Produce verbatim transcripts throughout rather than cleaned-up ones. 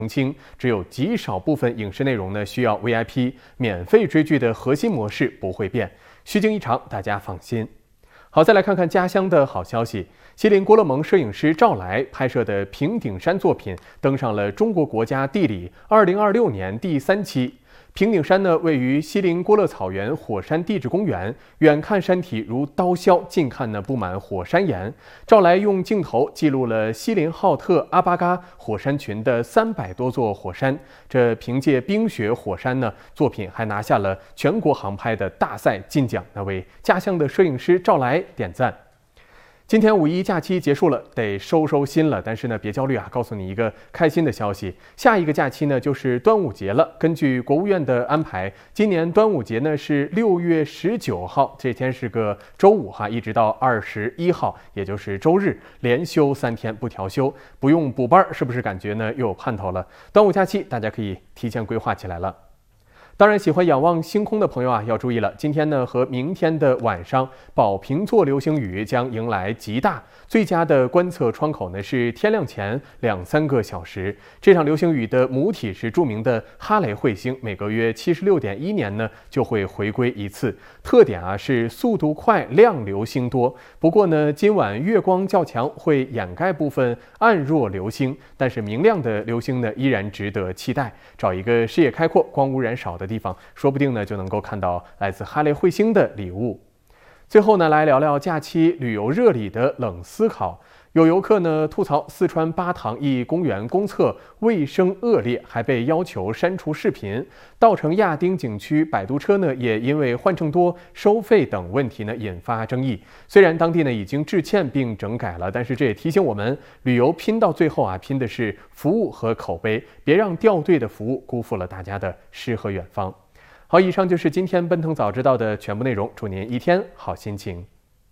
澄清，只有极少部分影视内容呢需要 V I P 免费追剧的核心模式不会变，虚惊一场，大家放心。好，再来看看家乡的好消息。锡林郭勒盟摄影师赵来拍摄的平顶山作品登上了中国国家地理二零二六年第三期。平顶山呢，位于锡林郭勒草原火山地质公园，远看山体如刀削，近看呢布满火山岩。赵来用镜头记录了锡林浩特阿巴嘎火山群的三百多座火山。这凭借冰雪火山呢，作品还拿下了全国航拍的大赛金奖。那为家乡的摄影师赵来点赞。今天五一假期结束了，得收收心了。但是呢，别焦虑啊，告诉你一个开心的消息，下一个假期呢就是端午节了。根据国务院的安排，今年端午节呢是六月十九号，这天是个周五哈，一直到二十一号，也就是周日，连休三天不调休，不用补班，是不是感觉呢又有盼头了？端午假期大家可以提前规划起来了。当然，喜欢仰望星空的朋友啊，要注意了。今天呢和明天的晚上，宝瓶座流星雨将迎来极大。最佳的观测窗口呢是天亮前两三个小时。这场流星雨的母体是著名的哈雷彗星，每隔约七十六点一年呢就会回归一次。特点啊是速度快，亮流星多。不过呢，今晚月光较强，会掩盖部分暗弱流星，但是明亮的流星呢依然值得期待。找一个视野开阔、光污染少的地方，说不定呢就能够看到来自哈雷彗星的礼物。最后呢，来聊聊假期旅游热里的冷思考。有游客呢吐槽四川巴塘一公园公厕卫生恶劣，还被要求删除视频。稻城亚丁景区摆渡车呢也因为换乘多、收费等问题呢引发争议。虽然当地呢已经致歉并整改了，但是这也提醒我们，旅游拼到最后啊，拼的是服务和口碑，别让掉队的服务辜负了大家的诗和远方。好，以上就是今天奔腾早知道的全部内容，祝您一天好心情。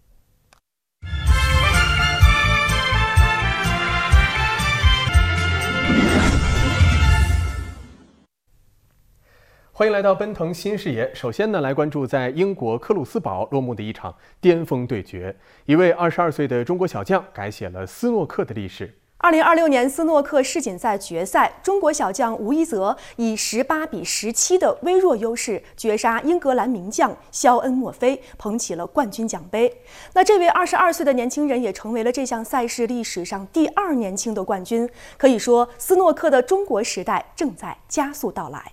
欢迎来到奔腾新视野。首先呢，来关注在英国克鲁斯堡落幕的一场巅峰对决。一位二十二岁的中国小将改写了斯诺克的历史。 二零二六年斯诺克世锦赛决赛，中国小将吴一泽以十八比十七的微弱优势绝杀英格兰名将肖恩·墨菲，捧起了冠军奖杯。那这位二十二岁的年轻人也成为了这项赛事历史上第二年轻的冠军。可以说，斯诺克的中国时代正在加速到来。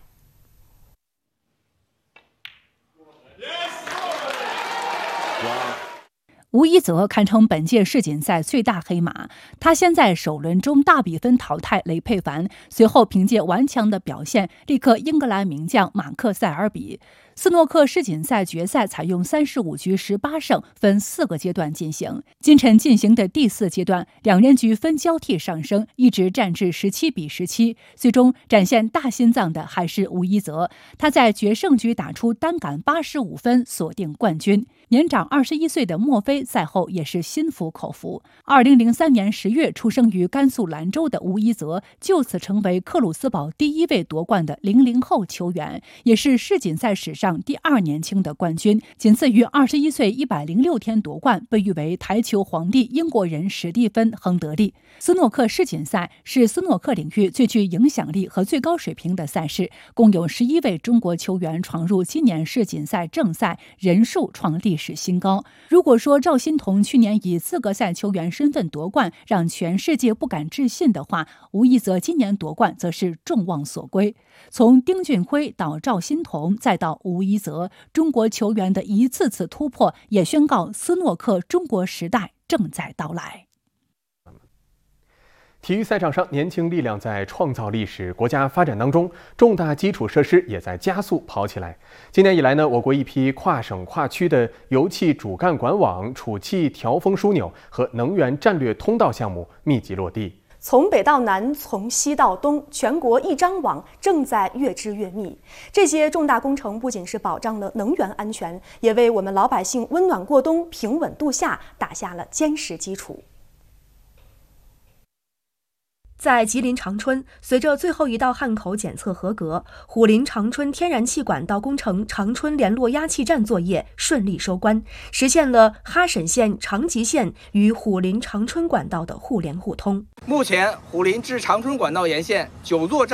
吴一泽堪称本届世锦赛最大黑马，他先在首轮中大比分淘汰雷佩凡，随后凭借顽强的表现力克英格兰名将马克塞尔比。斯诺克世锦赛决赛采用三十五局十八胜，分四个阶段进行。今晨进行的第四阶段，两人局分交替上升，一直战至十七比十七。最终展现大心脏的还是吴一泽，他在决胜局打出单杆八十五分，锁定冠军。年长二十一岁的墨菲赛后也是心服口服。二零零三年十月出生于甘肃兰州的吴一泽，就此成为克鲁斯堡第一位夺冠的零零后球员，也是世锦赛史上第二年轻的冠军，仅次于二十一岁一百零六天夺冠，被誉为台球皇帝英国人史蒂芬·亨德利。斯诺克世锦赛是斯诺克领域最具影响力和最高水平的赛事，共有十一位中国球员闯入今年世锦赛正赛，人数创历史新高。如果说赵心童去年以资格赛球员身份夺冠让全世界不敢置信的话，吴一泽今年夺冠则是众望所归。从丁俊晖到赵心童再到吴一泽，中国球员的一次次突破也宣告斯诺克中国时代正在到来。 体育赛场上，年轻力量在创造历史，国家发展当中，重大基础设施也在加速跑起来。今年以来呢，我国一批跨省跨区的油气主干管网、储气调风枢纽和能源战略通道项目密集落地。 从北到南，从西到东，全国一张网正在越织越密。这些重大工程不仅是保障了能源安全，也为我们老百姓温暖过冬、平稳度夏打下了坚实基础。在吉林长春，随着最后一道汉口检测合格，虎林长春天然气管道工程长春联络压气站作业顺利收官，实现了哈沈县长吉县与虎林长春管道的互联互通。 目前，虎林至长春管道沿线九座站